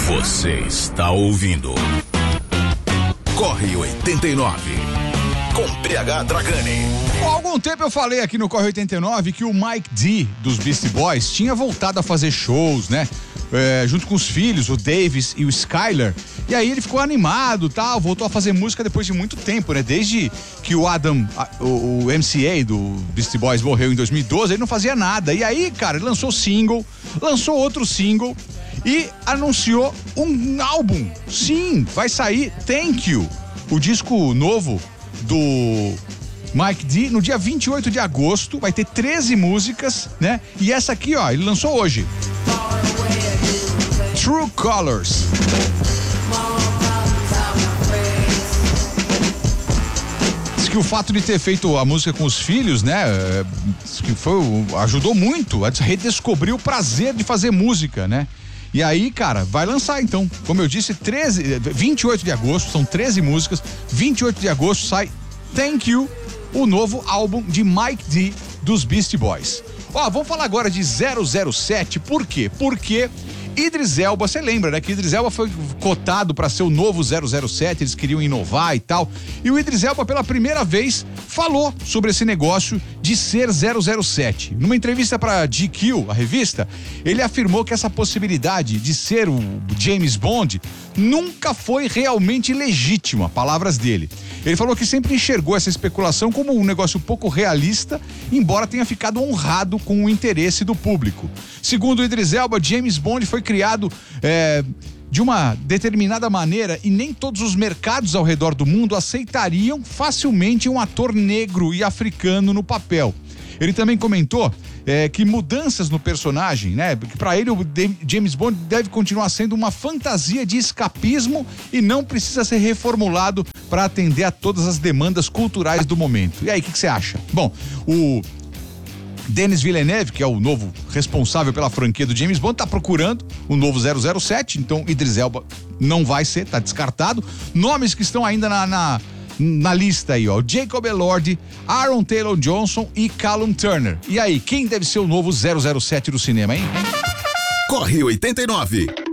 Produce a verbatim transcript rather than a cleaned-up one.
Você está ouvindo Corre oitenta e nove com P H Dragani. Há algum tempo eu falei aqui no Corre oitenta e nove que o Mike D dos Beastie Boys tinha voltado a fazer shows, né? É, junto com os filhos, o Davis e o Skyler. E aí ele ficou animado, tal, voltou a fazer música depois de muito tempo, né? Desde que o Adam, o, o M C A do Beastie Boys morreu em dois mil e doze, ele não fazia nada. E aí, cara, ele lançou single, lançou outro single e anunciou um álbum. Sim, vai sair Thank You, o disco novo do Mike D, no dia vinte e oito de agosto. Vai ter treze músicas, né? E essa aqui, ó, ele lançou hoje, True Colors. Diz que o fato de ter feito a música com os filhos, né, que foi, ajudou muito a redescobrir o prazer de fazer música, né? E aí, cara, vai lançar então, como eu disse, treze, vinte e oito de agosto, são treze músicas, vinte e oito de agosto sai Thank You, o novo álbum de Mike D dos Beastie Boys. Ó, vamos falar agora de zero zero sete, por quê? Porque Idris Elba, você lembra, né? Que Idris Elba foi cotado para ser o novo zero zero sete, eles queriam inovar e tal. E o Idris Elba, pela primeira vez, falou sobre esse negócio de ser zero zero sete. Numa entrevista para G Q, a revista, ele afirmou que essa possibilidade de ser o James Bond nunca foi realmente legítima, palavras dele. Ele falou que sempre enxergou essa especulação como um negócio pouco realista, embora tenha ficado honrado com o interesse do público. Segundo o Idris Elba, James Bond foi criado é, de uma determinada maneira e nem todos os mercados ao redor do mundo aceitariam facilmente um ator negro e africano no papel. Ele também comentou é, que mudanças no personagem, né? Que para ele o James Bond deve continuar sendo uma fantasia de escapismo e não precisa ser reformulado para atender a todas as demandas culturais do momento. E aí, o que você acha? Bom, o Denis Villeneuve, que é o novo responsável pela franquia do James Bond, tá procurando o novo zero zero sete, então Idris Elba não vai ser, tá descartado. Nomes que estão ainda na, na, na lista aí, ó, Jacob Elordi, Aaron Taylor Johnson e Callum Turner. E aí, quem deve ser o novo zero zero sete do cinema, hein? Corre oitenta e nove.